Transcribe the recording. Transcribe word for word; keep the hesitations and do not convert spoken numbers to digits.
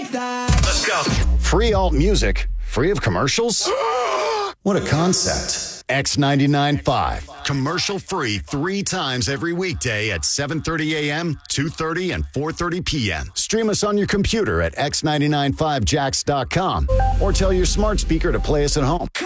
like that. Let's go. Free alt music, free of commercials? What a concept. X ninety-nine point five. Commercial free three times every weekday at seven thirty a.m., two thirty, and four thirty p.m. Stream us on your computer at x nine nine five jacks dot com or tell your smart speaker to play us at home.